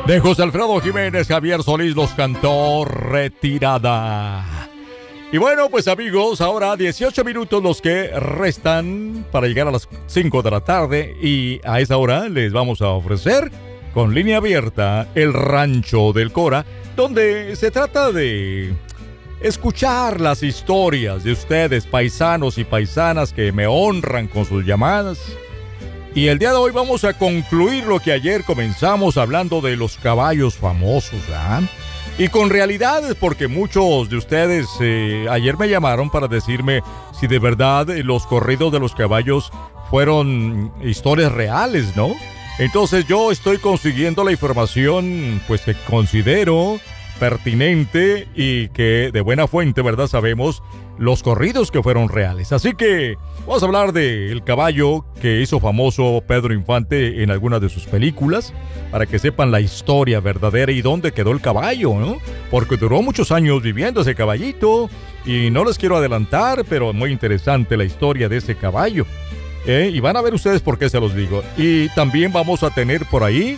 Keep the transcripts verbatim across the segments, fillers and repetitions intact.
de José Alfredo Jiménez, Javier Solís los cantó Retirada. Y bueno, pues amigos, ahora dieciocho minutos los que restan para llegar a las cinco de la tarde. Y a esa hora les vamos a ofrecer, con línea abierta, el Rancho del Cora, donde se trata de escuchar las historias de ustedes, paisanos y paisanas que me honran con sus llamadas. Y el día de hoy vamos a concluir lo que ayer comenzamos hablando de los caballos famosos, ¿ah? Y con realidades, porque muchos de ustedes eh, ayer me llamaron para decirme si de verdad los corridos de los caballos fueron historias reales, ¿no? Entonces yo estoy consiguiendo la información, pues, que considero pertinente y que de buena fuente, ¿verdad? Sabemos los corridos que fueron reales. Así que vamos a hablar del caballo que hizo famoso Pedro Infante en algunas de sus películas, para que sepan la historia verdadera y dónde quedó el caballo, ¿no? Porque duró muchos años viviendo ese caballito y no les quiero adelantar, pero muy interesante la historia de ese caballo. ¿eh? Y van a ver ustedes por qué se los digo. Y también vamos a tener por ahí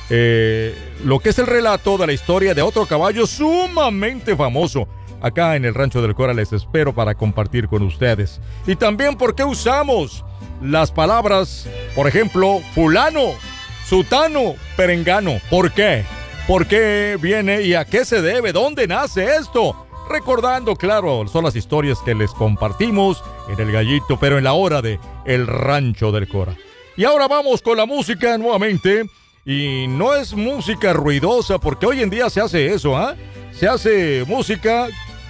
eh, lo que es el relato de la historia de otro caballo sumamente famoso. Acá en el Rancho del Cora les espero para compartir con ustedes. Y también por qué usamos las palabras, por ejemplo, fulano, sutano, perengano. ¿Por qué? ¿Por qué viene y a qué se debe? ¿Dónde nace esto? Recordando, claro, son las historias que les compartimos en El Gallito, pero en la hora de El Rancho del Cora. Y ahora vamos con la música nuevamente. Y no es música ruidosa, porque hoy en día se hace eso, ¿ah? ¿eh? Se hace música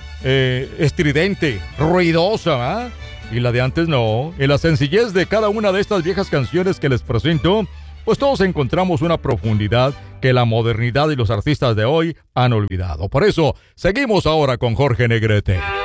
eh, estridente, ruidosa, ¿ah? ¿eh? Y la de antes no. En la sencillez de cada una de estas viejas canciones que les presento, pues todos encontramos una profundidad que la modernidad y los artistas de hoy han olvidado. Por eso, seguimos ahora con Jorge Negrete.